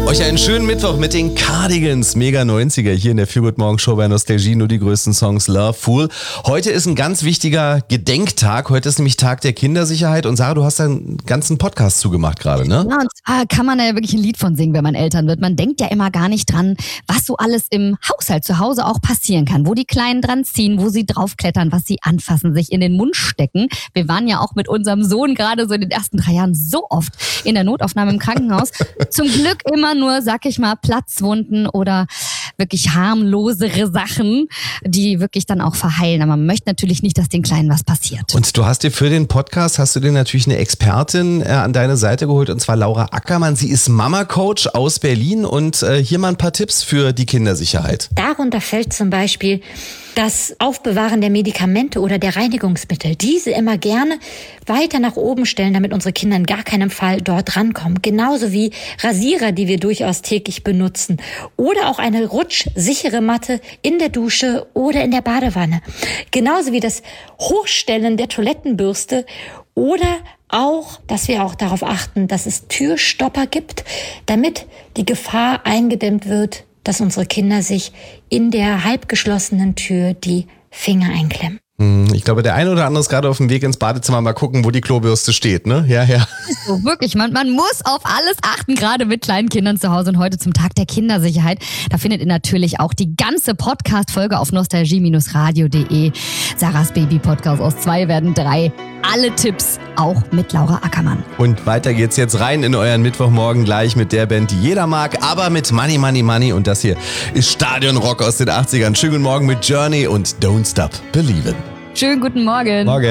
Euch einen schönen Mittwoch mit den Cardigans, Mega 90er, hier in der Feel Good Morgen Show bei Nostalgie, nur die größten Songs, Love Fool. Heute ist ein ganz wichtiger Gedenktag, heute ist nämlich Tag der Kindersicherheit und Sarah, du hast da einen ganzen Podcast zugemacht gerade, ne? Ja, und zwar kann man da ja wirklich ein Lied von singen, wenn man Eltern wird. Man denkt ja immer gar nicht dran, was so alles im Haushalt zu Hause auch passieren kann, wo die Kleinen dran ziehen, wo sie draufklettern, was sie anfassen, sich in den Mund stecken. Wir waren ja auch mit unserem Sohn gerade so in den ersten 3 Jahren so oft in der Notaufnahme im Krankenhaus. Zum Glück immer nur, sag ich mal, Platzwunden oder wirklich harmlosere Sachen, die wirklich dann auch verheilen. Aber man möchte natürlich nicht, dass den Kleinen was passiert. Und du hast dir für den Podcast, hast du dir natürlich eine Expertin an deine Seite geholt, und zwar Laura Ackermann. Sie ist Mama-Coach aus Berlin und hier mal ein paar Tipps für die Kindersicherheit. Darunter fällt zum Beispiel das Aufbewahren der Medikamente oder der Reinigungsmittel. Diese immer gerne weiter nach oben stellen, damit unsere Kinder in gar keinem Fall dort rankommen. Genauso wie Rasierer, die wir durchaus täglich benutzen. Oder auch eine rutschsichere Matte in der Dusche oder in der Badewanne. Genauso wie das Hochstellen der Toilettenbürste oder auch, dass wir auch darauf achten, dass es Türstopper gibt, damit die Gefahr eingedämmt wird, dass unsere Kinder sich in der halbgeschlossenen Tür die Finger einklemmen. Ich glaube, der eine oder andere ist gerade auf dem Weg ins Badezimmer, mal gucken, wo die Klobürste steht, ne? Ja. So, wirklich, man muss auf alles achten, gerade mit kleinen Kindern zu Hause. Und heute zum Tag der Kindersicherheit, da findet ihr natürlich auch die ganze Podcast-Folge auf nostalgie-radio.de. Sarahs Baby-Podcast aus 2 werden 3. Alle Tipps auch mit Laura Ackermann. Und weiter geht's jetzt rein in euren Mittwochmorgen gleich mit der Band, die jeder mag, aber mit Money, Money, Money. Und das hier ist Stadionrock aus den 80ern. Schönen guten Morgen mit Journey und Don't Stop Believin'. Schönen guten Morgen. Morgen.